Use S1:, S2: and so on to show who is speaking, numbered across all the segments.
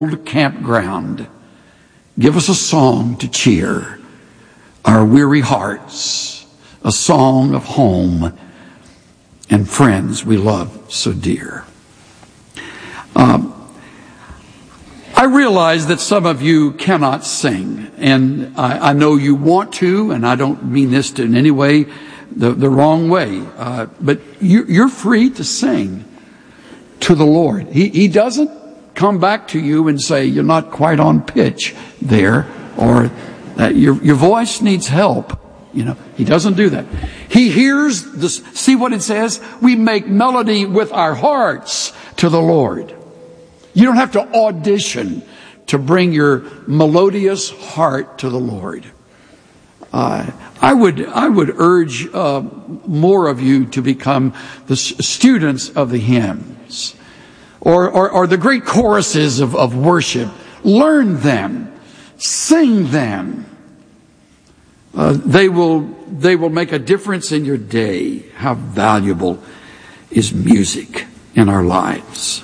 S1: campground. Give us a song to cheer our weary hearts, a song of home and friends we love so dear. I realize that some of you cannot sing, and I know you want to, and I don't mean this in any way the wrong way, but you're free to sing to the Lord. He doesn't come back to you and say, you're not quite on pitch there, or that your voice needs help. You know, he doesn't do that. He hears this. See what it says? We make melody with our hearts to the Lord. You don't have to audition to bring your melodious heart to the Lord. I would urge more of you to become the students of the hymns or the great choruses of worship. Learn them, sing them. They will make a difference in your day. How valuable is music in our lives?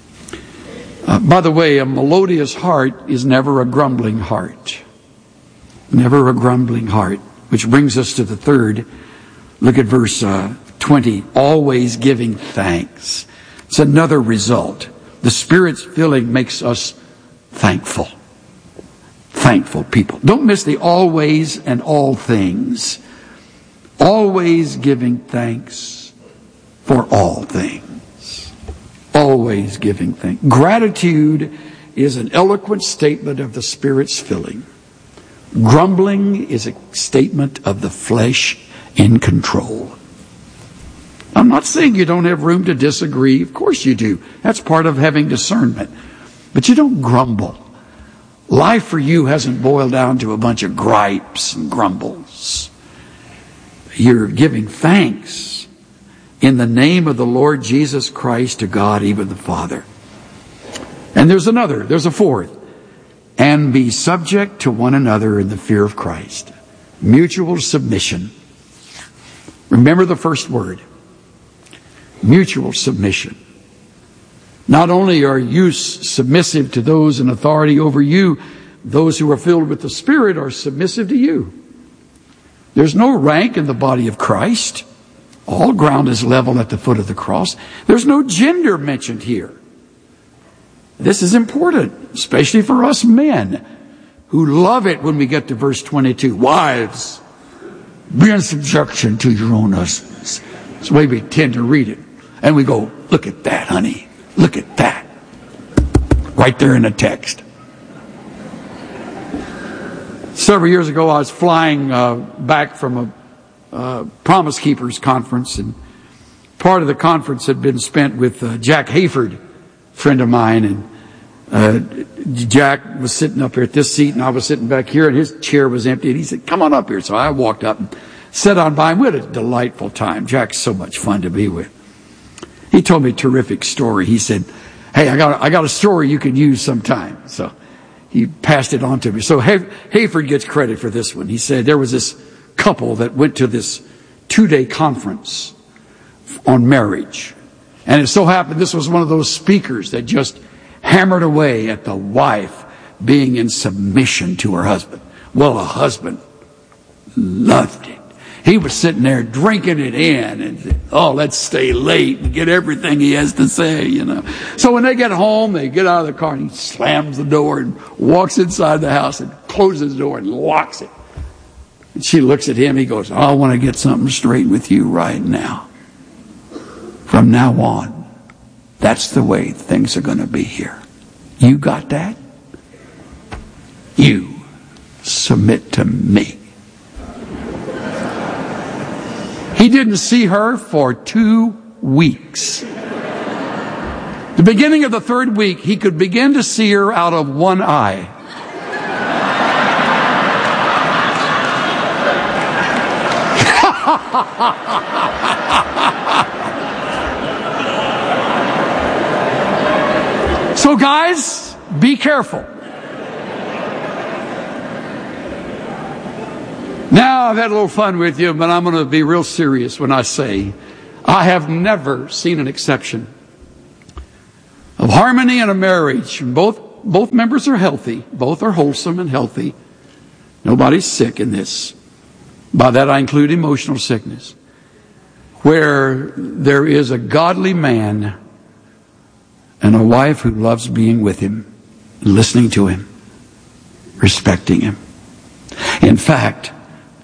S1: By the way, a melodious heart is never a grumbling heart. Never a grumbling heart. Which brings us to the third. Look at verse 20. Always giving thanks. It's another result. The Spirit's filling makes us thankful. Thankful people. Don't miss the always and all things. Always giving thanks for all things. Always giving thanks. Gratitude is an eloquent statement of the Spirit's filling. Grumbling is a statement of the flesh in control. I'm not saying you don't have room to disagree. Of course you do. That's part of having discernment. But you don't grumble. Life for you hasn't boiled down to a bunch of gripes and grumbles. You're giving thanks in the name of the Lord Jesus Christ to God, even the Father. And there's a fourth. And be subject to one another in the fear of Christ. Mutual submission. Remember the first word. Mutual submission. Not only are you submissive to those in authority over you, those who are filled with the Spirit are submissive to you. There's no rank in the body of Christ. All ground is level at the foot of the cross. There's no gender mentioned here. This is important, especially for us men who love it when we get to verse 22. Wives, be in subjection to your own husbands. That's the way we tend to read it. And we go, look at that, honey. Look at that. Right there in the text. Several years ago, I was flying back from a Promise Keepers conference, and part of the conference had been spent with Jack Hayford, friend of mine, and Jack was sitting up here at this seat, and I was sitting back here, and his chair was empty, and he said, come on up here. So I walked up and sat on by him. We had a delightful time. Jack's so much fun to be with. He told me a terrific story. He said, hey, I got a story you can use sometime. So he passed it on to me. So Hayford gets credit for this one. He said there was this couple that went to this 2-day conference on marriage. And it so happened this was one of those speakers that just hammered away at the wife being in submission to her husband. Well, a husband loved it. He was sitting there drinking it in and said, oh, let's stay late and get everything he has to say, you know. So when they get home, they get out of the car and he slams the door and walks inside the house and closes the door and locks it. And she looks at him. He goes, I want to get something straight with you right now. From now on, that's the way things are going to be here. You got that? You submit to me. He didn't see her for 2 weeks. The beginning of the 3rd week, he could begin to see her out of one eye. So guys, be careful. Now, I've had a little fun with you, but I'm going to be real serious when I say I have never seen an exception of harmony in a marriage, both Both members are healthy. Both are wholesome and healthy. Nobody's sick in this. By that I include emotional sickness. Where there is a godly man and a wife who loves being with him, listening to him, respecting him. In fact,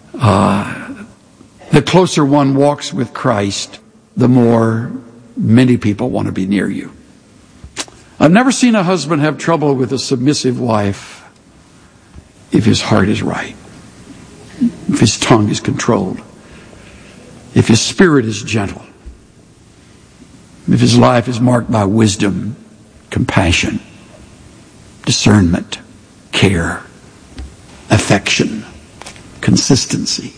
S1: the closer one walks with Christ, the more many people want to be near you. I've never seen a husband have trouble with a submissive wife if his heart is right, if his tongue is controlled, if his spirit is gentle, if his life is marked by wisdom, compassion, discernment, care, affection, consistency.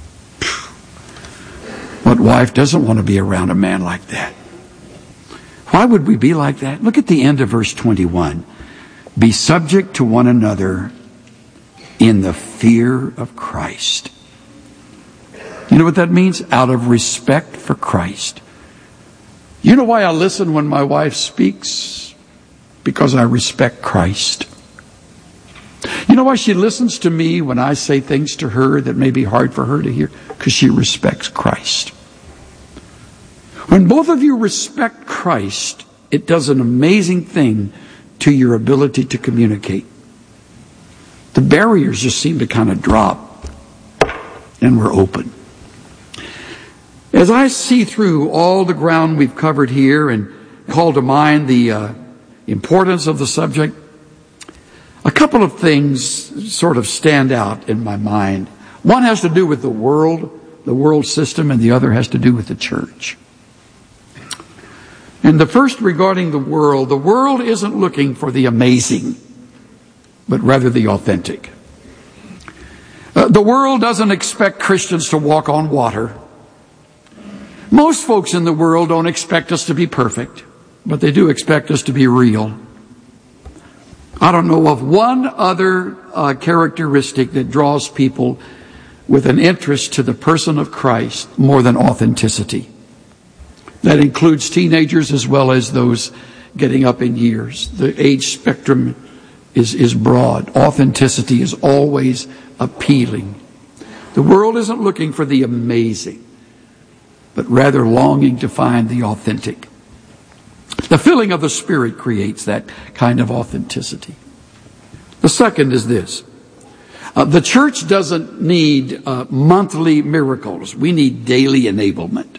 S1: What wife doesn't want to be around a man like that? Why would we be like that? Look at the end of verse 21. Be subject to one another in the fear of Christ. You know what that means? Out of respect for Christ. You know why I listen when my wife speaks? Because I respect Christ. You know why she listens to me when I say things to her that may be hard for her to hear? Because she respects Christ. When both of you respect Christ, it does an amazing thing to your ability to communicate. The barriers just seem to kind of drop, and we're open. As I see through all the ground we've covered here and call to mind the importance of the subject, a couple of things sort of stand out in my mind. One has to do with the world system, and the other has to do with the church. And the first regarding the world isn't looking for the amazing, but rather the authentic. The world doesn't expect Christians to walk on water. Most folks in the world don't expect us to be perfect, but they do expect us to be real. I don't know of one other characteristic that draws people with an interest to the person of Christ more than authenticity. That includes teenagers as well as those getting up in years. The age spectrum is broad. Authenticity is always appealing. The world isn't looking for the amazing, but rather longing to find the authentic. The filling of the Spirit creates that kind of authenticity. The second is this. The church doesn't need monthly miracles. We need daily enablement.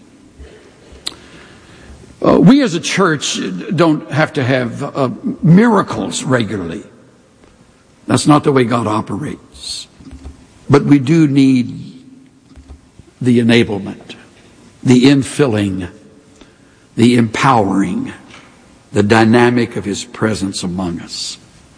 S1: We as a church don't have to have miracles regularly. That's not the way God operates. But we do need the enablement, the infilling, the empowering, the dynamic of His presence among us.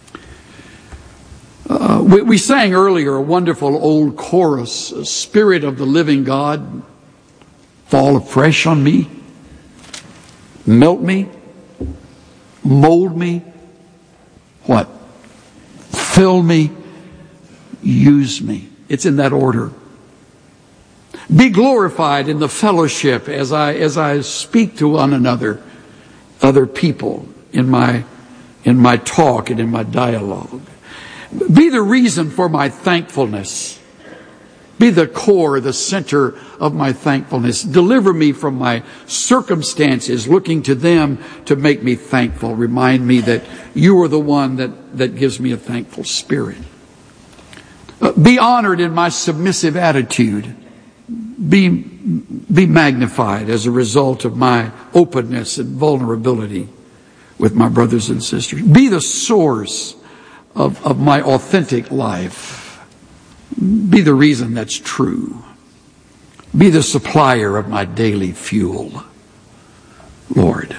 S1: We sang earlier a wonderful old chorus, Spirit of the living God, fall afresh on me, melt me, mold me, what? Fill me, use me. It's in that order. Be glorified in the fellowship as I speak to one another, other people, in my talk and in my dialogue. Be the reason for my thankfulness. Be the core, the center of my thankfulness. Deliver me from my circumstances, looking to them to make me thankful. Remind me that you are the one that gives me a thankful spirit. Be honored in my submissive attitude. Be magnified as a result of my openness and vulnerability with my brothers and sisters. Be the source of my authentic life. Be the reason that's true. Be the supplier of my daily fuel, Lord.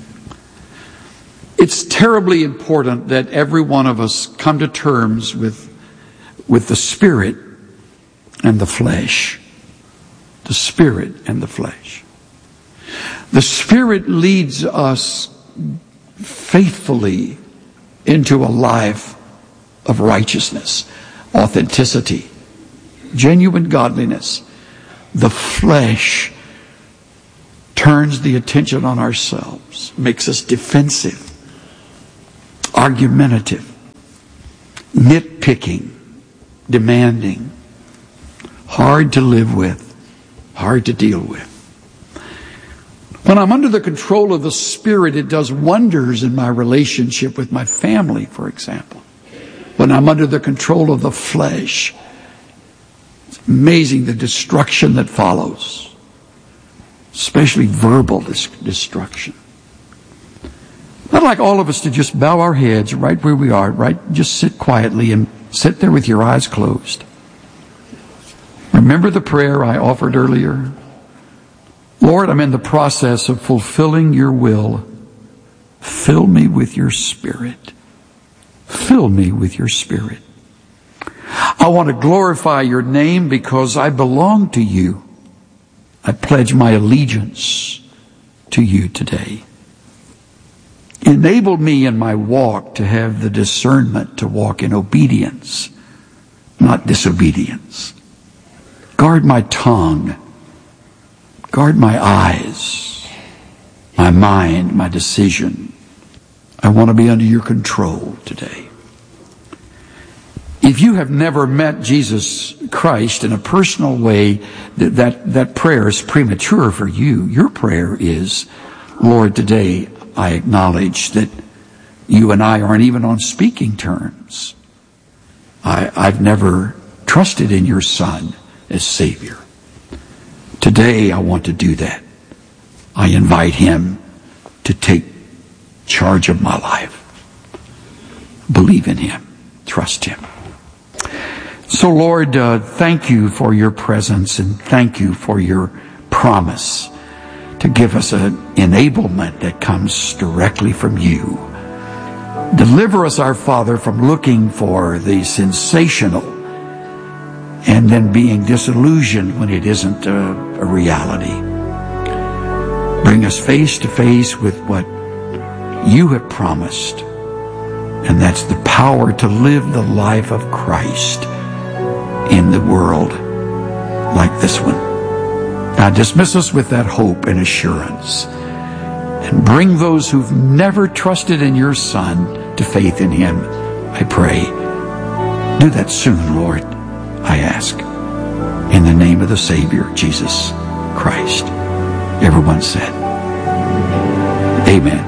S1: It's terribly important that every one of us come to terms with the spirit and the flesh. The spirit and the flesh. The Spirit leads us faithfully into a life of righteousness, authenticity, genuine godliness. The flesh turns the attention on ourselves, makes us defensive, argumentative, nitpicking, demanding, hard to live with, hard to deal with. When I'm under the control of the Spirit, it does wonders in my relationship with my family, for example. When I'm under the control of the flesh, it's amazing the destruction that follows, especially verbal destruction. I'd like all of us to just bow our heads right where we are, just sit quietly and sit there with your eyes closed. Remember the prayer I offered earlier? Lord, I'm in the process of fulfilling your will. Fill me with your Spirit. Fill me with your Spirit. I want to glorify your name because I belong to you. I pledge my allegiance to you today. Enable me in my walk to have the discernment to walk in obedience, not disobedience. Guard my tongue. Guard my eyes, my mind, my decision. I want to be under your control today. If you have never met Jesus Christ in a personal way, that prayer is premature for you. Your prayer is, Lord, today I acknowledge that you and I aren't even on speaking terms. I've never trusted in your Son as Savior. Today I want to do that. I invite him to take charge of my life. Believe in him. Trust him. So Lord, thank you for your presence and thank you for your promise to give us an enablement that comes directly from you. Deliver us, our Father, from looking for the sensational and then being disillusioned when it isn't a reality. Bring us face to face with what you have promised, and that's the power to live the life of Christ in the world like this one. Now dismiss us with that hope and assurance, and bring those who've never trusted in your Son to faith in him, I pray. Do that soon, Lord, I ask, in the name of the Savior, Jesus Christ. Everyone said, Amen.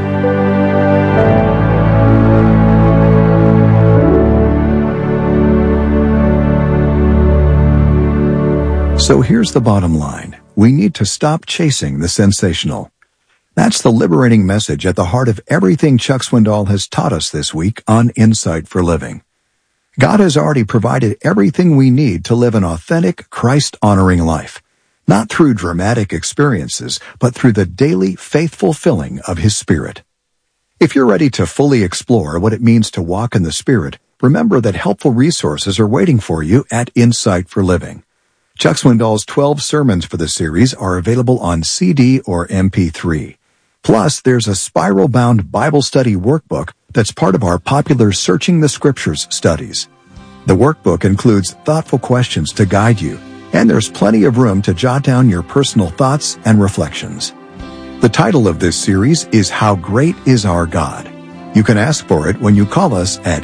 S2: So here's the bottom line. We need to stop chasing the sensational. That's the liberating message at the heart of everything Chuck Swindoll has taught us this week on Insight for Living. God has already provided everything we need to live an authentic, Christ-honoring life, not through dramatic experiences, but through the daily, faithful filling of His Spirit. If you're ready to fully explore what it means to walk in the Spirit, remember that helpful resources are waiting for you at Insight for Living. Chuck Swindoll's 12 sermons for the series are available on CD or MP3. Plus, there's a spiral-bound Bible study workbook that's part of our popular Searching the Scriptures studies. The workbook includes thoughtful questions to guide you, and there's plenty of room to jot down your personal thoughts and reflections. The title of this series is How Great Is Our God? You can ask for it when you call us at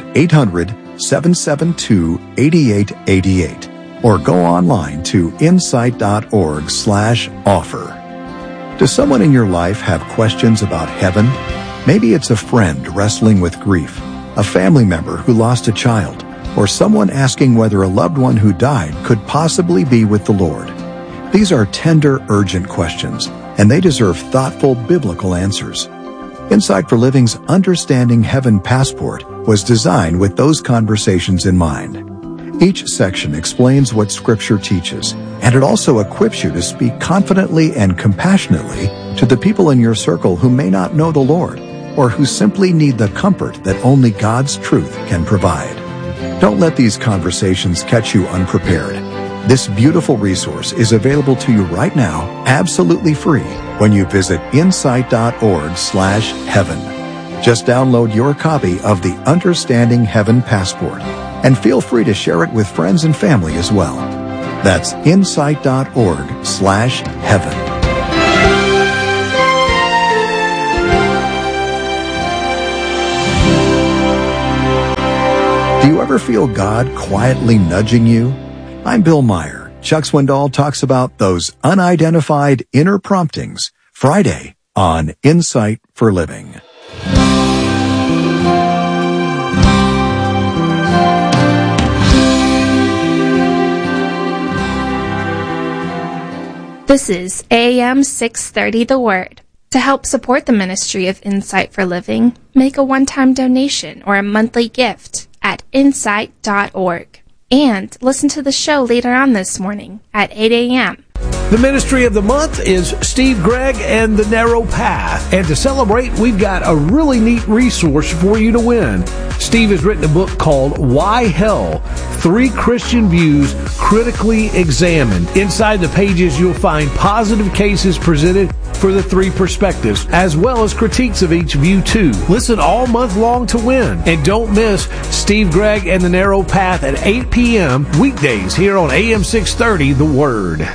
S2: 800-772-8888 or go online to insight.org/offer. Does someone in your life have questions about heaven? Maybe it's a friend wrestling with grief, a family member who lost a child, or someone asking whether a loved one who died could possibly be with the Lord. These are tender, urgent questions, and they deserve thoughtful, biblical answers. Insight for Living's Understanding Heaven Passport was designed with those conversations in mind. Each section explains what Scripture teaches, and it also equips you to speak confidently and compassionately to the people in your circle who may not know the Lord, or who simply need the comfort that only God's truth can provide. Don't let these conversations catch you unprepared. This beautiful resource is available to you right now, absolutely free, when you visit insight.org/heaven. Just download your copy of the Understanding Heaven Passport, and feel free to share it with friends and family as well. That's insight.org/heaven. Do you ever feel God quietly nudging you? I'm Bill Meyer. Chuck Swindoll talks about those unidentified inner promptings Friday on Insight for Living.
S3: This is AM 630 The Word. To help support the ministry of Insight for Living, make a one-time donation or a monthly gift at insight.org. And listen to the show later on this morning at 8 a.m.
S4: The ministry of the month is Steve Gregg and the Narrow Path. And to celebrate, we've got a really neat resource for you to win. Steve has written a book called Why Hell? 3 Christian Views Critically Examined. Inside the pages, you'll find positive cases presented for the 3 perspectives, as well as critiques of each view too. Listen all month long to win. And don't miss Steve Gregg and the Narrow Path at 8 p.m. weekdays here on AM 630, The Word.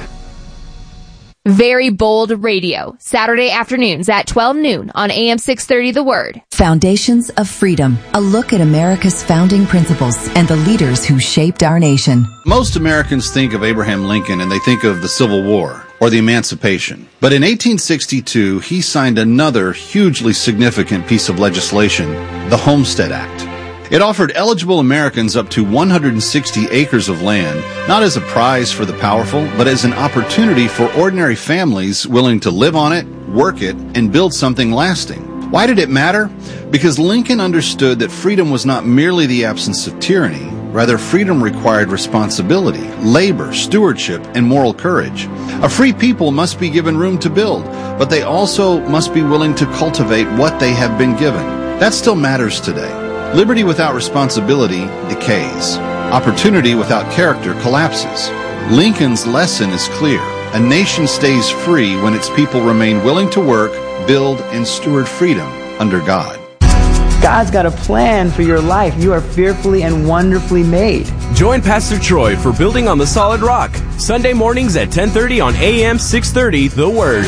S5: Very Bold Radio, Saturday afternoons at 12 noon on AM 630 The Word.
S6: Foundations of Freedom, a look at America's founding principles and the leaders who shaped our nation.
S7: Most Americans think of Abraham Lincoln and they think of the Civil War or the Emancipation. But in 1862, he signed another hugely significant piece of legislation, the Homestead Act. It offered eligible Americans up to 160 acres of land, not as a prize for the powerful, but as an opportunity for ordinary families willing to live on it, work it, and build something lasting. Why did it matter? Because Lincoln understood that freedom was not merely the absence of tyranny. Rather, freedom required responsibility, labor, stewardship, and moral courage. A free people must be given room to build, but they also must be willing to cultivate what they have been given. That still matters today. Liberty without responsibility decays. Opportunity without character collapses. Lincoln's lesson is clear. A nation stays free when its people remain willing to work, build, and steward freedom under God.
S8: God's got a plan for your life. You are fearfully and wonderfully made.
S9: Join Pastor Troy for Building on the Solid Rock, Sunday mornings at 10:30 on AM 630 The Word.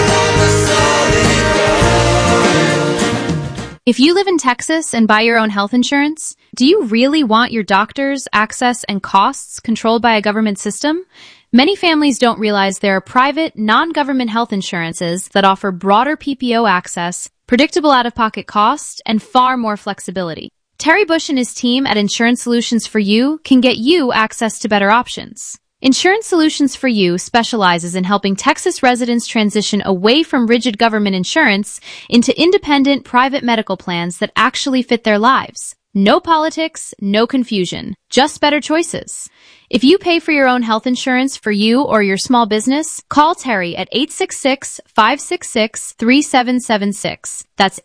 S10: If you live in Texas and buy your own health insurance, do you really want your doctors, access, and costs controlled by a government system? Many families don't realize there are private, non-government health insurances that offer broader PPO access, predictable out-of-pocket costs, and far more flexibility. Terry Bush and his team at Insurance Solutions for You can get you access to better options. Insurance Solutions for You specializes in helping Texas residents transition away from rigid government insurance into independent private medical plans that actually fit their lives. No politics, no confusion, just better choices. If you pay for your own health insurance for you or your small business, call Terry at 866-566-3776. That's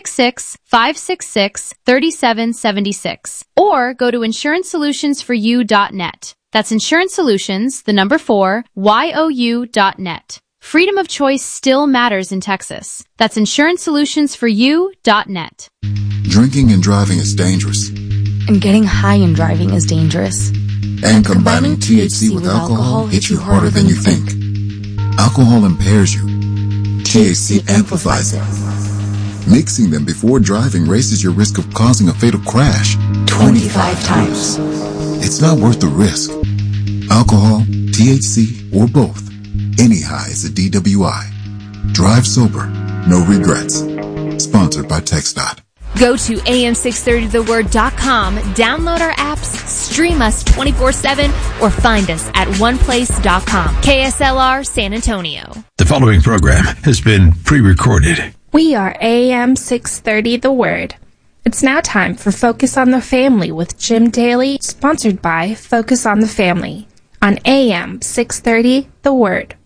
S10: 866-566-3776. Or go to insurancesolutionsforyou.net. That's Insurance Solutions, the number 4, YOU.net. Freedom of choice still matters in Texas. That's insurancesolutionsforyou.net.
S11: Drinking and driving is dangerous.
S12: And getting high and driving is dangerous.
S11: And combining THC with alcohol hits you harder than you think. Alcohol impairs you. THC amplifies it. Mixing them before driving raises your risk of causing a fatal crash
S12: 25 times.
S11: It's not worth the risk. Alcohol, THC, or both. Any high is a DWI. Drive sober. No regrets. Sponsored by TxDOT.
S5: Go to am630theword.com, download our apps, stream us 24/7, or find us at oneplace.com. KSLR San Antonio.
S13: The following program has been pre-recorded.
S3: We are AM 630 The Word. It's now time for Focus on the Family with Jim Daly, sponsored by Focus on the Family on AM 630 The Word.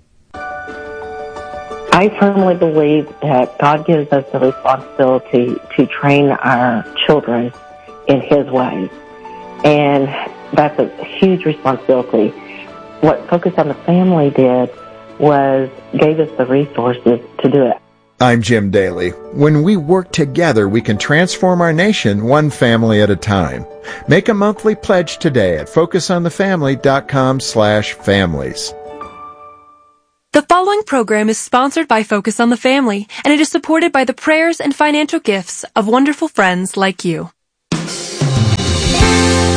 S14: I firmly believe that God gives us the responsibility to train our children in His ways. And that's a huge responsibility. What Focus on the Family did was gave us the resources to do it.
S15: I'm Jim Daly. When we work together, we can transform our nation one family at a time. Make a monthly pledge today at focusonthefamily.com/families.
S16: The following program is sponsored by Focus on the Family, and it is supported by the prayers and financial gifts of wonderful friends like you.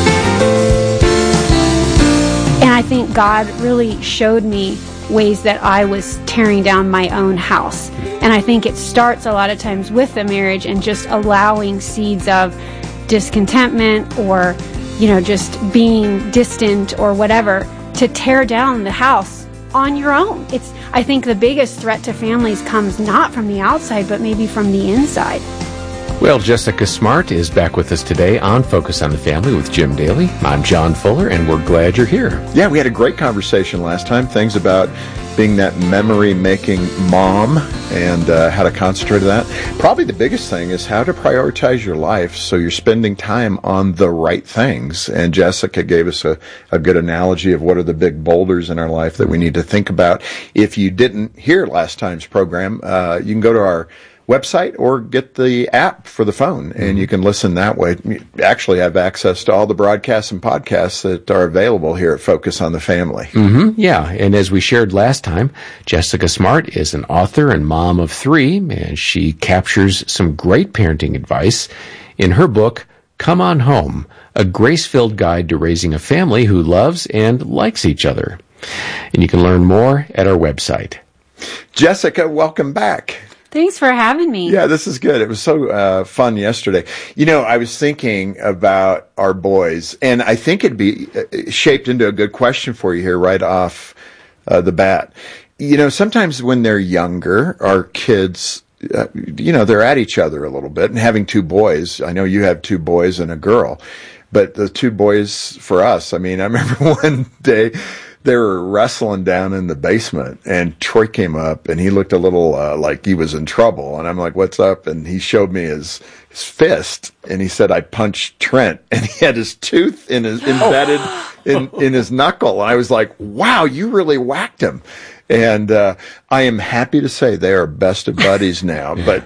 S17: think God really showed me ways that I was tearing down my own house. And I think it starts a lot of times with the marriage and just allowing seeds of discontentment or, just being distant or whatever to tear down the house on your own. I think the biggest threat to families comes not from the outside, but maybe from the inside.
S18: Well, Jessica Smart is back with us today on Focus on the Family with Jim Daly. I'm John Fuller, and we're glad you're here.
S15: Yeah, we had a great conversation last time. Things about being that memory-making mom and how to concentrate on that. Probably the biggest thing is how to prioritize your life so you're spending time on the right things. And Jessica gave us a good analogy of what are the big boulders in our life that we need to think about. If you didn't hear last time's program, you can go to our website or get the app for the phone, and you can listen that way. You actually have access to all the broadcasts and podcasts that are available here at Focus on the Family.
S18: Yeah, and as we shared last time, Jessica Smart is an author and mom of 3, and she captures some great parenting advice in her book, Come On Home, a grace-filled guide to raising a family who loves and likes each other. And you can learn more at our website.
S15: Jessica, welcome back.
S17: Thanks for having me.
S15: Yeah, this is good. It was so fun yesterday. I was thinking about our boys, and I think it'd be shaped into a good question for you here right off the bat. Sometimes when they're younger, our kids, they're at each other a little bit. And having 2 boys, I know you have 2 boys and a girl, but the 2 boys for us, I remember one day, they were wrestling down in the basement, and Troy came up, and he looked a little like he was in trouble. And I'm like, what's up? And he showed me his fist, and he said, I punched Trent. And he had his tooth embedded in his knuckle. And I was like, wow, you really whacked him. And I am happy to say they are best of buddies now. But,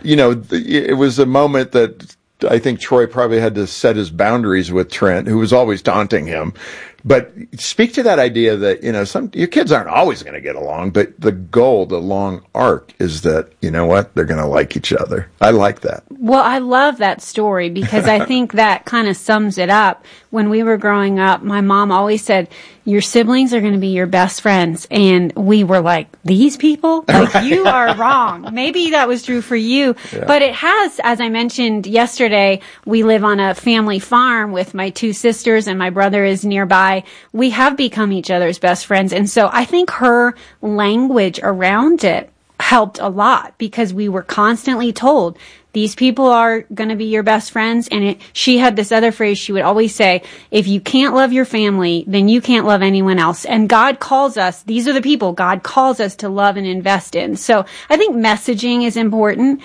S15: it was a moment that I think Troy probably had to set his boundaries with Trent, who was always taunting him. But speak to that idea that, your kids aren't always going to get along, but the goal, the long arc is that, they're going to like each other. I like that.
S17: Well, I love that story because I think that kind of sums it up. When we were growing up, my mom always said, your siblings are going to be your best friends. And we were like, these people? Like, you are wrong. Maybe that was true for you. Yeah. But it has, as I mentioned yesterday, we live on a family farm with my 2 sisters and my brother is nearby. We have become each other's best friends. And so I think her language around it helped a lot because we were constantly told, these people are going to be your best friends. And she had this other phrase she would always say, if you can't love your family, then you can't love anyone else. And God calls us, these are the people God calls us to love and invest in. So I think messaging is important.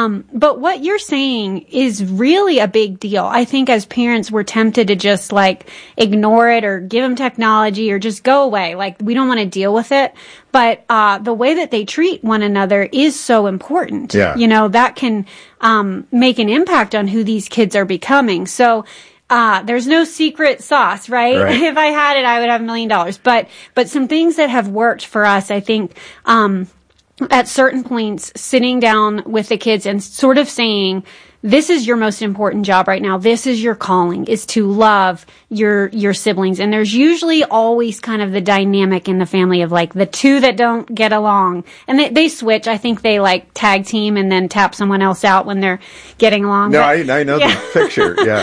S17: But what you're saying is really a big deal. I think as parents, we're tempted to just ignore it or give them technology or just go away. We don't want to deal with it. But the way that they treat one another is so important.
S15: Yeah.
S17: That can make an impact on who these kids are becoming. So there's no secret sauce, right? If I had it, I would have $1 million. But some things that have worked for us, I think, at certain points, sitting down with the kids and sort of saying, this is your most important job right now. This is your calling, is to love your siblings. And there's usually always kind of the dynamic in the family of the 2 that don't get along. And they switch. I think they tag team and then tap someone else out when they're getting along.
S15: No, I know the picture. Yeah.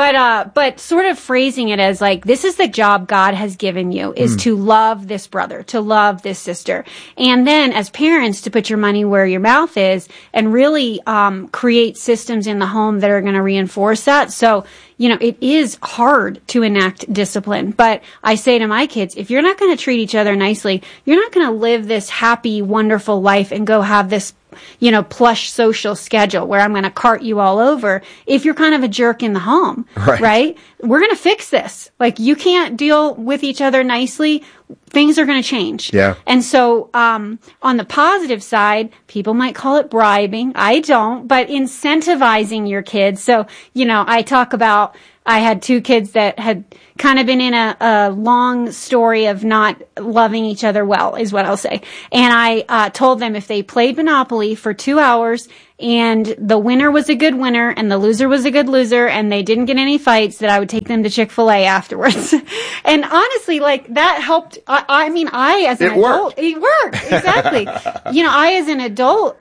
S17: But sort of phrasing it as this is the job God has given you, is to love this brother, to love this sister. And then as parents, to put your money where your mouth is and really create systems in the home that are going to reinforce that. So, it is hard to enact discipline. But I say to my kids, if you're not going to treat each other nicely, you're not going to live this happy, wonderful life and go have this plush social schedule where I'm going to cart you all over if you're kind of a jerk in the home, right? We're going to fix this. You can't deal with each other nicely. Things are going to change.
S15: Yeah.
S17: And so, on the positive side, people might call it bribing. I don't, but incentivizing your kids. So, I talk about, I had two kids that had kind of been in a long story of not loving each other well, is what I'll say. And I told them if they played Monopoly for 2 hours and the winner was a good winner and the loser was a good loser and they didn't get any fights, that I would take them to Chick-fil-A afterwards. And honestly, like, that helped. I mean, I as an adult, it worked. Exactly. I as an adult,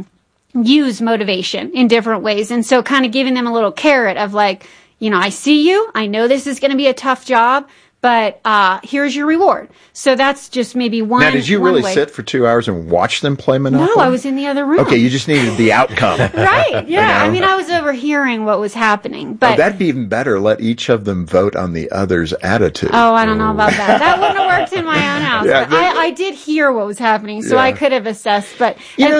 S17: use motivation in different ways. And so kind of giving them a little carrot of like, I see you. I know this is going to be a tough job, but here's your reward. So that's just maybe one.
S15: Now, did you really sit for 2 hours and watch them play Monopoly?
S17: No, I was in the other room.
S15: Okay, you just needed the outcome.
S17: Right, yeah. I mean, I was overhearing what was happening. But
S15: that'd be even better. Let each of them vote on the other's attitude.
S17: Oh, I don't know about that. That wouldn't have worked in my own house. Yeah, but I did hear what was happening, so I could have assessed. But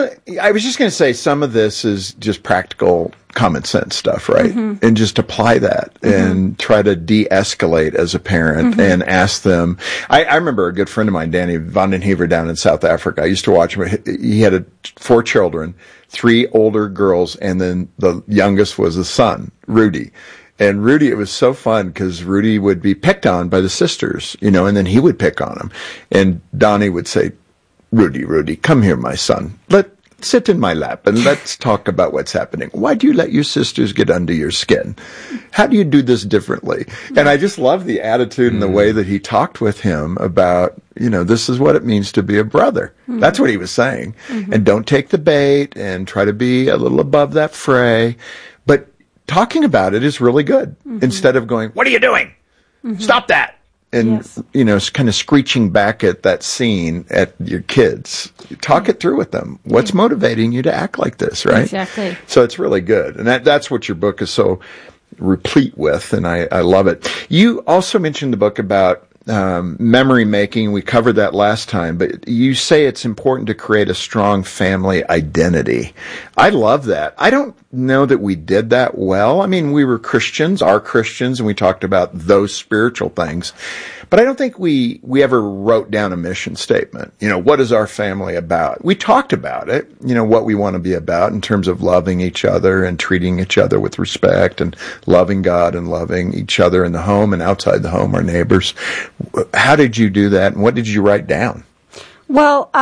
S15: I was just going to say some of this is just practical common sense stuff, right? Mm-hmm. And just apply that and try to de-escalate as a parent and ask them. I remember a good friend of mine, Danny Vandenhever, down in South Africa. I used to watch him. He had 4 children, 3 older girls, and then the youngest was a son, Rudy. And Rudy, it was so fun because Rudy would be picked on by the sisters, and then he would pick on him. And Donnie would say, Rudy, come here, my son. Sit in my lap and let's talk about what's happening. Why do you let your sisters get under your skin? How do you do this differently? And I just love the attitude and the way that he talked with him about, this is what it means to be a brother. That's what he was saying. And don't take the bait and try to be a little above that fray. But talking about it is really good instead of going, what are you doing? Stop that. And, kind of screeching back at that scene at your kids. Talk it through with them. What's motivating you to act like this, right?
S17: Exactly.
S15: So it's really good. And that's what your book is so replete with, and I love it. You also mentioned the book about memory making. We covered that last time, but you say it's important to create a strong family identity. I love that. I don't know that we did that well. I mean, we were Christians, and we talked about those spiritual things, but I don't think we ever wrote down a mission statement. What is our family about? We talked about it, what we want to be about in terms of loving each other and treating each other with respect and loving God and loving each other in the home and outside the home, our neighbors. How did you do that, and what did you write down?
S17: Well,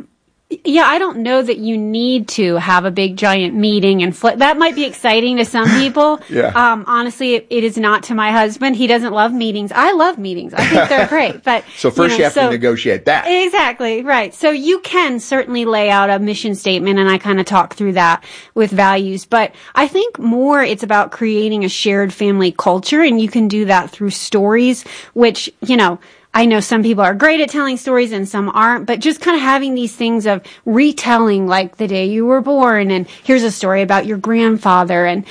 S17: I don't know that you need to have a big giant meeting and that might be exciting to some people. Honestly, it is not to my husband. He doesn't love meetings. I love meetings. I think they're great. But
S15: so first you have to negotiate that.
S17: Exactly, right. So you can certainly lay out a mission statement, and I kind of talk through that with values. But I think more it's about creating a shared family culture, and you can do that through stories, which, I know some people are great at telling stories and some aren't, but just kind of having these things of retelling, like the day you were born, and here's a story about your grandfather, and,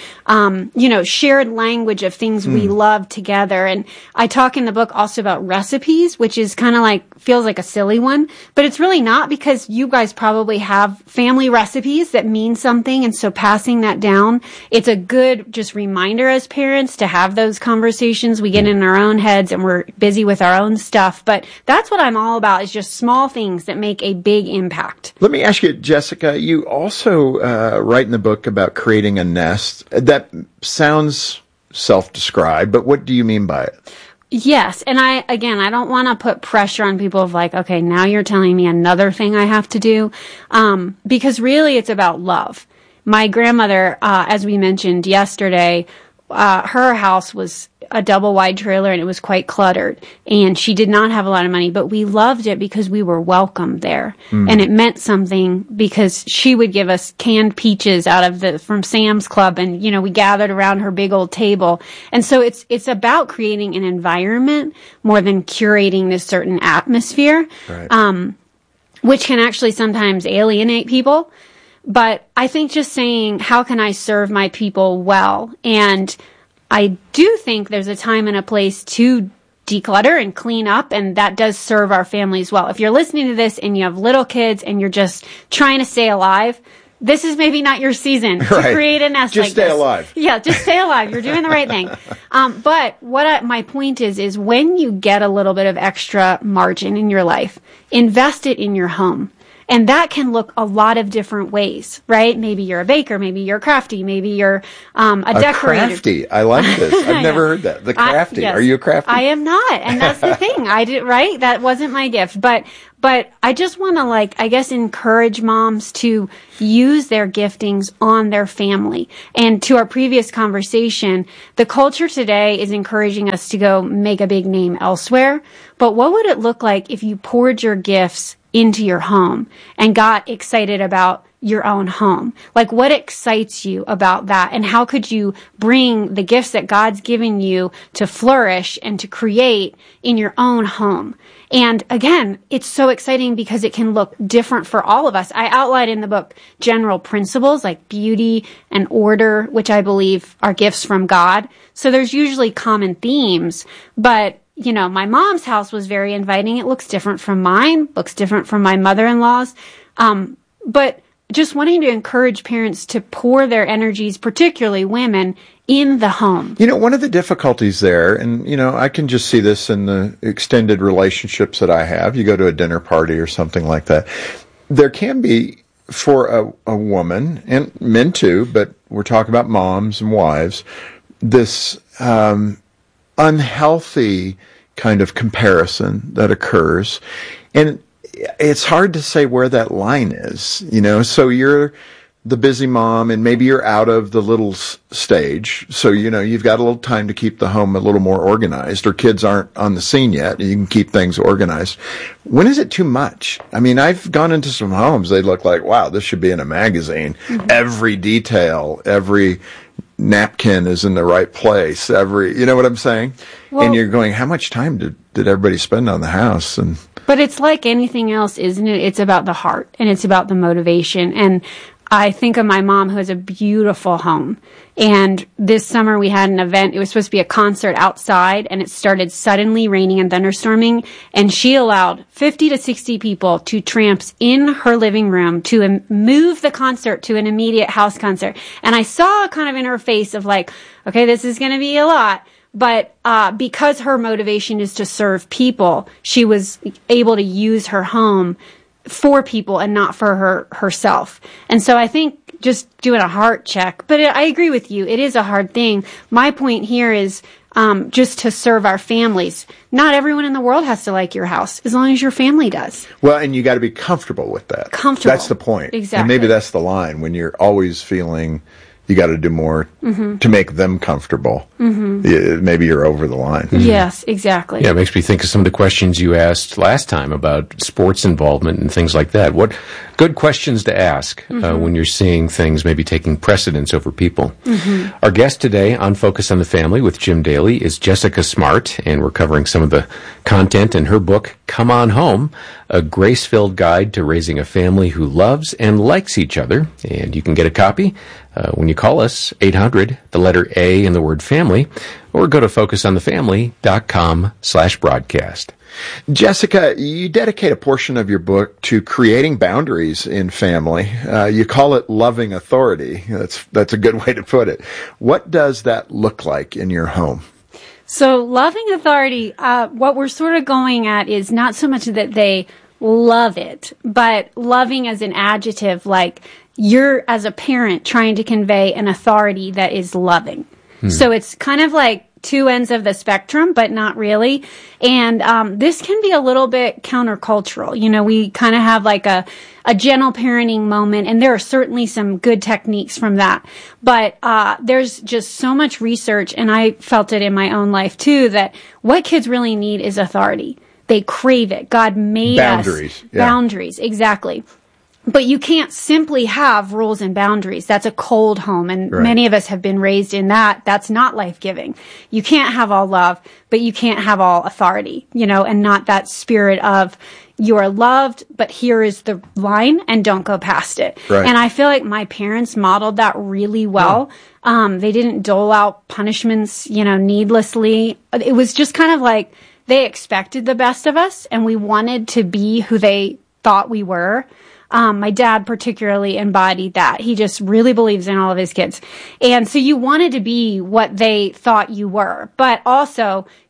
S17: shared language of things we love together. And I talk in the book also about recipes, which is kind of feels like a silly one, but it's really not, because you guys probably have family recipes that mean something. And so passing that down, it's a good just reminder as parents to have those conversations. We get in our own heads and we're busy with our own stuff, but that's what I'm all about, is just small things that make a big impact.
S15: Let me ask you, Jessica, you also write in the book about creating a nest. That sounds self-described, but what do you mean by it?
S17: Yes. And I don't want to put pressure on people of okay, now you're telling me another thing I have to do. Because really it's about love. My grandmother, as we mentioned yesterday, her house was a double wide trailer and it was quite cluttered, and she did not have a lot of money, but we loved it because we were welcome there. And it meant something because she would give us canned peaches from Sam's Club, and we gathered around her big old table. And so it's about creating an environment more than curating this certain atmosphere, right. Which can actually sometimes alienate people. But I think just saying, how can I serve my people well? And I do think there's a time and a place to declutter and clean up, and that does serve our families well. If you're listening to this and you have little kids and you're just trying to stay alive, this is maybe not your season to create a nest
S15: just
S17: like this.
S15: Just stay alive.
S17: Yeah, just stay alive. You're doing the right thing. But my point is when you get a little bit of extra margin in your life, invest it in your home. And that can look a lot of different ways, right? Maybe you're a baker, maybe you're crafty, maybe you're a decorator.
S15: Crafty. I like this. I've never heard that. The crafty.
S17: Yes.
S15: Are you a crafty?
S17: I am not. And that's the thing. I did, right? That wasn't my gift. But I just want to encourage moms to use their giftings on their family. And to our previous conversation, the culture today is encouraging us to go make a big name elsewhere. But what would it look like if you poured your gifts into your home and got excited about your own home? Like, what excites you about that? And how could you bring the gifts that God's given you to flourish and to create in your own home? And again, it's so exciting because it can look different for all of us. I outlined in the book general principles like beauty and order, which I believe are gifts from God. So there's usually common themes, but my mom's house was very inviting. It looks different from mine, looks different from my mother-in-law's. But just wanting to encourage parents to pour their energies, particularly women, in the home.
S15: One of the difficulties there, and, I can just see this in the extended relationships that I have. You go to a dinner party or something like that. There can be, for a woman, and men too, but we're talking about moms and wives, this unhealthy kind of comparison that occurs. And it's hard to say where that line is, so you're the busy mom and maybe you're out of the little stage. So, you've got a little time to keep the home a little more organized, or kids aren't on the scene yet and you can keep things organized. When is it too much? I mean, I've gone into some homes, they look like, wow, this should be in a magazine. Mm-hmm. Every detail, every napkin is in the right place. You know what I'm saying? Well, and you're going, how much time did everybody spend on the house? But
S17: it's like anything else, isn't it? It's about the heart and it's about the motivation. And I think of my mom, who has a beautiful home. And this summer we had an event. It was supposed to be a concert outside, and it started suddenly raining and thunderstorming. And she allowed 50 to 60 people to tramps in her living room to move the concert to an immediate house concert. And I saw kind of in her face of like, okay, this is going to be a lot. But because her motivation is to serve people, she was able to use her home for people and not for herself. And so I think just doing a heart check, but I agree with you. It is a hard thing. My point here is just to serve our families. Not everyone in the world has to like your house, as long as your family does.
S15: Well, and you got to be comfortable with that.
S17: Comfortable.
S15: That's the point.
S17: Exactly.
S15: And maybe that's the line, when you're always feeling you got to do more to make them comfortable. Mm-hmm. Maybe you're over the line.
S17: Yes, exactly.
S18: Yeah, it makes me think of some of the questions you asked last time about sports involvement and things like that. What good questions to ask when you're seeing things maybe taking precedence over people. Mm-hmm. Our guest today on Focus on the Family with Jim Daly is Jessica Smart, and we're covering some of the content in her book, Come On Home, a grace-filled guide to raising a family who loves and likes each other. And you can get a copy when you call us, 800, the letter A and the word family, or go to focusonthefamily.com/broadcast.
S15: Jessica, you dedicate a portion of your book to creating boundaries in family. You call it loving authority. That's a good way to put it. What does that look like in your home?
S17: So loving authority, what we're sort of going at is not so much that they love it, but loving as an adjective, like you're, as a parent, trying to convey an authority that is loving. So it's kind of like two ends of the spectrum, but not really. And this can be a little bit countercultural. We kind of have like a gentle parenting moment, and there are certainly some good techniques from that. But there's just so much research, and I felt it in my own life too, that what kids really need is authority. They crave it. God made
S15: boundaries.
S17: us. Yeah. Boundaries, exactly. But you can't simply have rules and boundaries. That's a cold home, and many of us have been raised in that. That's not life-giving. You can't have all love, but you can't have all authority, and not that spirit of you are loved, but here is the line and don't go past it. Right. And I feel like my parents modeled that really well. They didn't dole out punishments, needlessly. It was just kind of like they expected the best of us, and we wanted to be who they thought we were. My dad particularly embodied that. He just really believes in all of his kids. And so you wanted to be what they thought you were, but also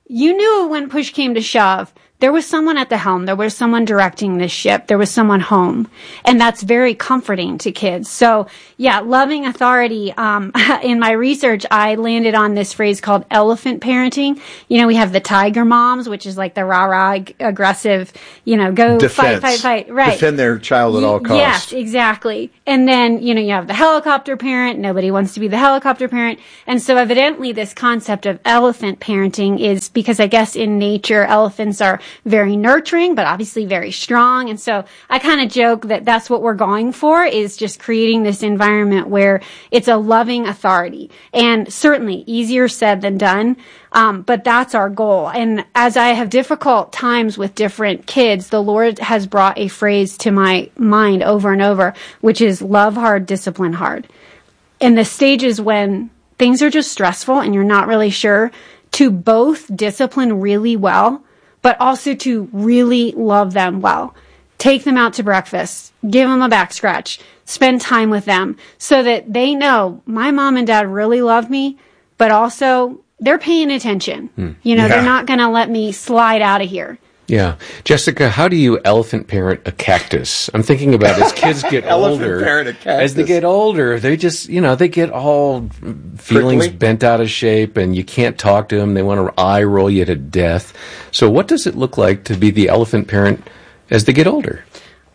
S17: you knew when push came to shove, there was someone at the helm. There was someone directing this ship. There was someone home. And that's very comforting to kids. So, yeah, loving authority. In my research, I landed on this phrase called elephant parenting. You know, we have the tiger moms, which is like the rah-rah, aggressive, you know, go
S15: Defense.
S17: fight. Right.
S15: Defend their child at all costs.
S17: Yes, exactly. And then, you know, you have the helicopter parent. Nobody wants to be the helicopter parent. And so evidently this concept of elephant parenting is because I guess in nature, elephants are very nurturing, but obviously very strong. And so I kind of joke that that's what we're going for, is just creating this environment where it's a loving authority. And certainly easier said than done. But that's our goal. And as I have difficult times with different kids, the Lord has brought a phrase to my mind over and over, which is love hard, discipline hard. In the stages when things are just stressful and you're not really sure, to both discipline really well, but also to really love them well. Take them out to breakfast, give them a back scratch, spend time with them so that they know my mom and dad really love me, but also they're paying attention. You know, they're not going to let me slide out of here.
S18: Yeah. Jessica, how do you elephant parent a cactus? I'm thinking about as kids get older,
S15: parent a cactus.
S18: as they get older, they just, you know, they get all feelings bent out of shape and you can't talk to them. They want to eye roll you to death. So what does it look like to be the elephant parent as they get older?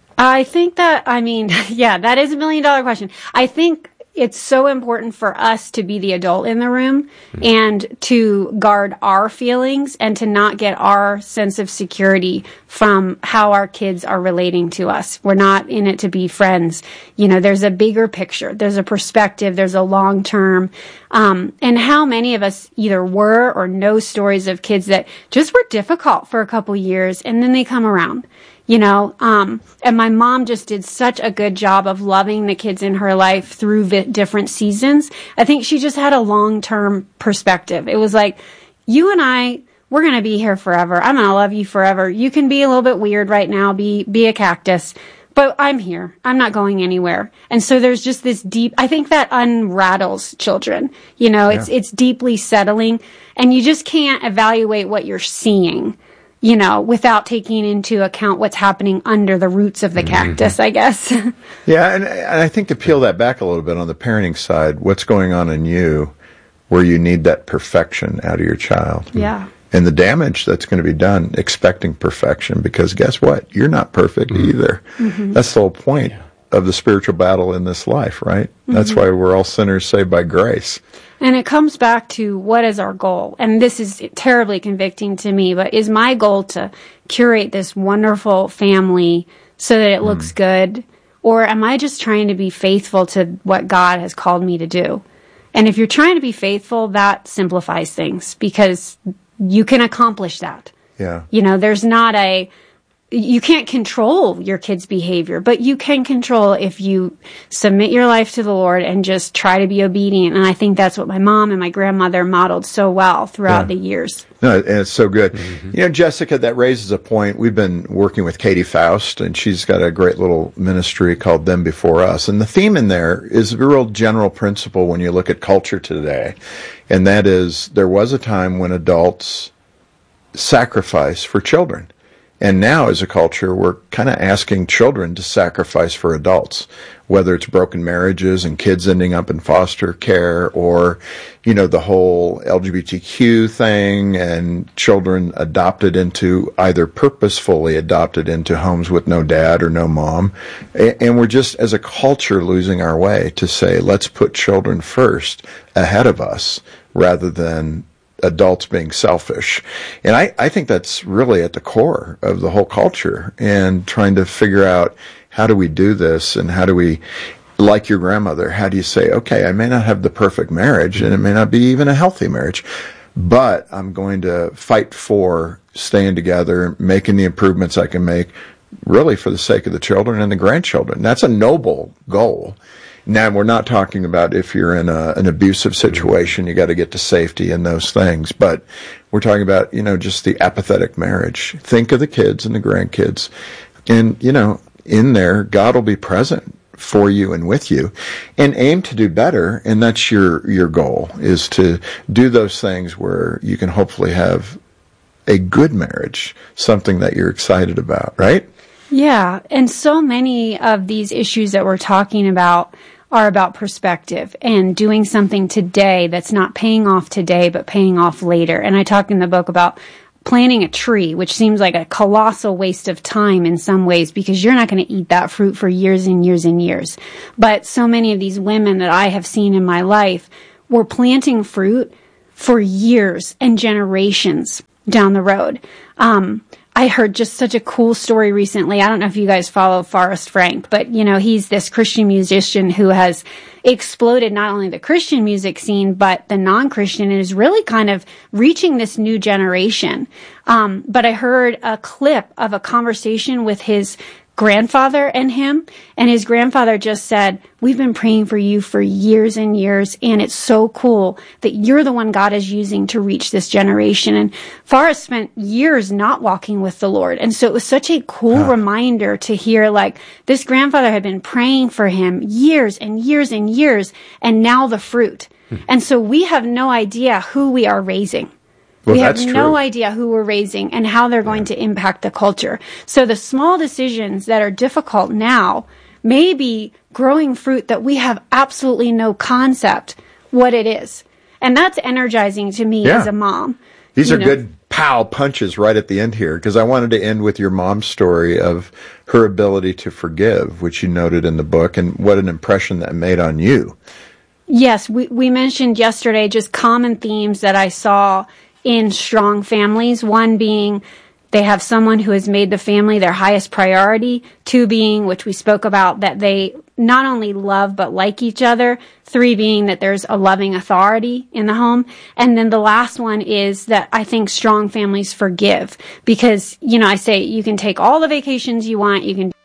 S17: I think that, I mean, yeah, that is $1 million question. I think it's so important for us to be the adult in the room and to guard our feelings and to not get our sense of security from how our kids are relating to us. We're not in it to be friends. You know, there's a bigger picture. There's a perspective. There's a long term. And how many of us either were or know stories of kids that just were difficult for a couple years and then they come around. You know, and my mom just did such a good job of loving the kids in her life through different seasons. I think she just had a long-term perspective. It was like, you and I, we're going to be here forever. I'm going to love you forever. You can be a little bit weird right now, be a cactus, but I'm here. I'm not going anywhere. And so there's just this deep, I think that unrattles children. You know, it's deeply settling and you just can't evaluate what you're seeing, you know, without taking into account what's happening under the roots of the cactus, I guess.
S15: Yeah, and I think to peel that back a little bit on the parenting side, what's going on in you where you need that perfection out of your child?
S17: Yeah.
S15: And the damage that's going to be done expecting perfection, because guess what? You're not perfect either. That's the whole point of the spiritual battle in this life, right? That's why we're all sinners saved by grace.
S17: And it comes back to what is our goal? And this is terribly convicting to me, but is my goal to curate this wonderful family so that it looks good? Or am I just trying to be faithful to what God has called me to do? And if you're trying to be faithful, that simplifies things because you can accomplish that.
S15: Yeah.
S17: You know, there's not you can't control your kid's behavior, but you can control if you submit your life to the Lord and just try to be obedient. And I think that's what my mom and my grandmother modeled so well throughout the years.
S15: No, and it's so good. You know, Jessica, that raises a point. We've been working with Katie Faust, and she's got a great little ministry called Them Before Us. And the theme in there is a real general principle when you look at culture today. And that is, there was a time when adults sacrificed for children. And now, as a culture, we're kind of asking children to sacrifice for adults, whether it's broken marriages and kids ending up in foster care or, you know, the whole LGBTQ thing and children adopted into either purposefully adopted into homes with no dad or no mom. And we're just, as a culture, losing our way to say, let's put children first ahead of us rather than adults being selfish. And I think that's really at the core of the whole culture and trying to figure out how do we do this and how do we, like your grandmother, how do you say, okay, I may not have the perfect marriage and it may not be even a healthy marriage, but I'm going to fight for staying together, making the improvements I can make really for the sake of the children and the grandchildren. That's a noble goal. Now, we're not talking about if you're in an abusive situation, you got to get to safety and those things, but we're talking about, you know, just the apathetic marriage. Think of the kids and the grandkids. And, you know, in there, God will be present for you and with you, and aim to do better. And that's your goal, is to do those things where you can hopefully have a good marriage something that you're excited about, right?
S17: Yeah, and so many of these issues that we're talking about are about perspective and doing something today that's not paying off today, but paying off later. And I talk in the book about planting a tree, which seems like a colossal waste of time in some ways because you're not going to eat that fruit for years and years and years. But so many of these women that I have seen in my life were planting fruit for years and generations down the road. I heard just such a cool story recently. I don't know if you guys follow Forrest Frank, but he's this Christian musician who has exploded not only the Christian music scene, but the non-Christian, and is really kind of reaching this new generation. But I heard a clip of a conversation with his grandfather and him, and his grandfather just said, "We've been praying for you for years and years, and it's so cool that you're the one God is using to reach this generation." And Forrest spent years not walking with the Lord, and so it was such a cool reminder to hear, like, this grandfather had been praying for him years and years and years, and now the fruit. And so we have no idea who we are raising.
S15: Well,
S17: we have no idea who we're raising and how they're going to impact the culture. So the small decisions that are difficult now may be growing fruit that we have absolutely no concept what it is. And that's energizing to me as a mom.
S15: These are good pow punches right at the end here, because I wanted to end with your mom's story of her ability to forgive, which you noted in the book, and what an impression that made on you.
S17: Yes, we mentioned yesterday just common themes that I saw in strong families. One being they have someone who has made the family their highest priority. Two being, which we spoke about, that they not only love but like each other. Three being that there's a loving authority in the home. And then the last one is that I think strong families forgive. Because, I say you can take all the vacations you want, you can